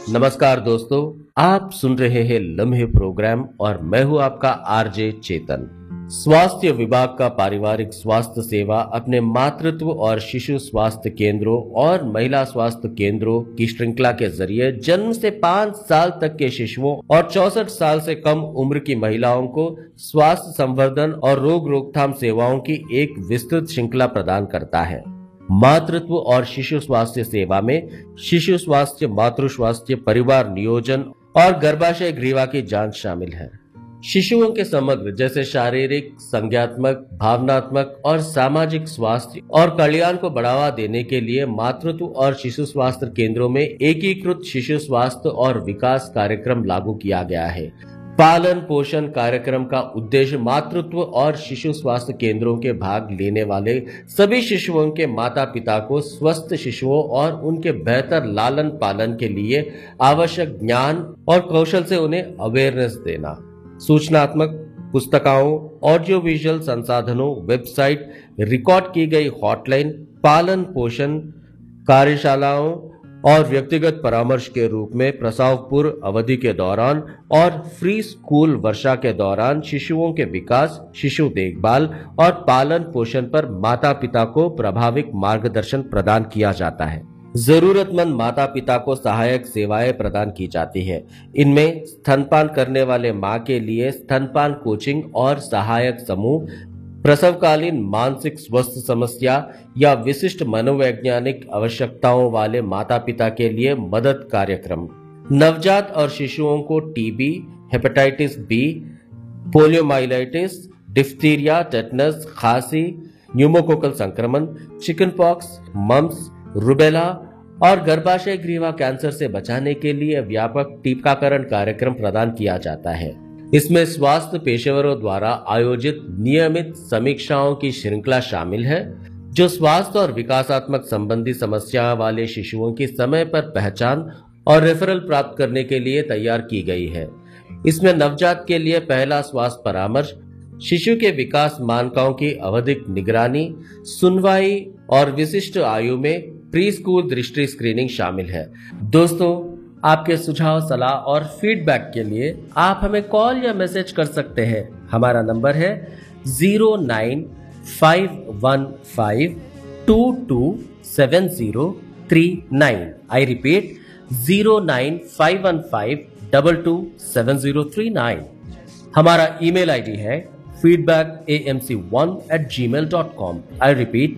नमस्कार दोस्तों, आप सुन रहे हैं लम्हे प्रोग्राम और मैं हूं आपका आरजे चेतन। स्वास्थ्य विभाग का पारिवारिक स्वास्थ्य सेवा अपने मातृत्व और शिशु स्वास्थ्य केंद्रों और महिला स्वास्थ्य केंद्रों की श्रृंखला के जरिए जन्म से 5 साल तक के शिशुओं और 64 साल से कम उम्र की महिलाओं को स्वास्थ्य संवर्धन और रोग रोकथाम सेवाओं की एक विस्तृत श्रृंखला प्रदान करता है। मातृत्व और शिशु स्वास्थ्य सेवा में शिशु स्वास्थ्य, मातृ स्वास्थ्य, परिवार नियोजन और गर्भाशय ग्रीवा की जांच शामिल है। शिशुओं के समग्र जैसे शारीरिक, संज्ञात्मक, भावनात्मक और सामाजिक स्वास्थ्य और कल्याण को बढ़ावा देने के लिए मातृत्व और शिशु स्वास्थ्य केंद्रों में एकीकृत शिशु स्वास्थ्य और विकास कार्यक्रम लागू किया गया है। पालन पोषण कार्यक्रम का उद्देश्य मातृत्व और शिशु स्वास्थ्य केंद्रों के भाग लेने वाले सभी शिशुओं के माता पिता को स्वस्थ शिशुओं और उनके बेहतर लालन पालन के लिए आवश्यक ज्ञान और कौशल से उन्हें अवेयरनेस देना। सूचनात्मक पुस्तिकाओं, ऑडियो विजुअल संसाधनों, वेबसाइट, रिकॉर्ड की गई हॉटलाइन, पालन पोषण कार्यशालाओं और व्यक्तिगत परामर्श के रूप में प्रसव पूर्व अवधि के दौरान और फ्री स्कूल वर्षा के दौरान शिशुओं के विकास, शिशु देखभाल और पालन पोषण पर माता पिता को प्रभावी मार्गदर्शन प्रदान किया जाता है। जरूरतमंद माता पिता को सहायक सेवाएं प्रदान की जाती है। इनमें स्तनपान करने वाले मां के लिए स्तनपान कोचिंग और सहायक समूह, प्रसवकालीन मानसिक स्वास्थ्य समस्या या विशिष्ट मनोवैज्ञानिक आवश्यकताओं वाले माता पिता के लिए मदद कार्यक्रम, नवजात और शिशुओं को TB, hepatitis B, poliomyelitis, diphtheria, tetanus, खांसी, न्यूमोकोकल संक्रमण, चिकन पॉक्स, मम्स, रुबेला और गर्भाशय ग्रीवा कैंसर से बचाने के लिए व्यापक टीकाकरण कार्यक्रम प्रदान किया जाता है। इसमें स्वास्थ्य पेशेवरों द्वारा आयोजित नियमित समीक्षाओं की श्रृंखला शामिल है, जो स्वास्थ्य और विकासात्मक संबंधी समस्या वाले शिशुओं की समय पर पहचान और रेफरल प्राप्त करने के लिए तैयार की गई है। इसमें नवजात के लिए पहला स्वास्थ्य परामर्श, शिशु के विकास मानकों की आवधिक निगरानी, सुनवाई और विशिष्ट आयु में प्री स्कूल दृष्टि स्क्रीनिंग शामिल है। दोस्तों, आपके सुझाव, सलाह और फीडबैक के लिए आप हमें कॉल या मैसेज कर सकते हैं। हमारा नंबर है 09515227039। I repeat 09515227039। हमारा ईमेल आईडी है feedbackamc1@gmail.com। I repeat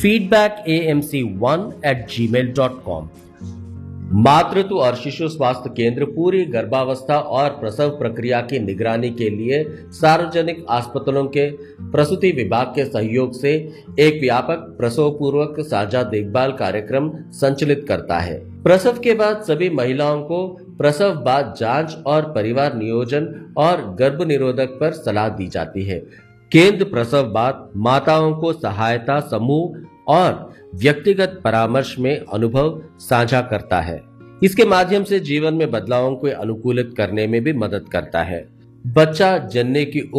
feedbackamc1@gmail.com। मातृत्व और शिशु स्वास्थ्य केंद्र पूरी गर्भावस्था और प्रसव प्रक्रिया की निगरानी के लिए सार्वजनिक अस्पतालों के प्रसूति विभाग के सहयोग से एक व्यापक प्रसव पूर्वक साझा देखभाल कार्यक्रम संचालित करता है। प्रसव के बाद सभी महिलाओं को प्रसव बाद जांच और परिवार नियोजन और गर्भ निरोधक पर सलाह दी जाती है। केंद्र प्रसव बाद माताओं को सहायता समूह और व्यक्तिगत परामर्श में अनुभव साझा करता है। इसके माध्यम से जीवन में बदलावों को अनुकूलित करने में भी मदद करता है। बच्चा जनने की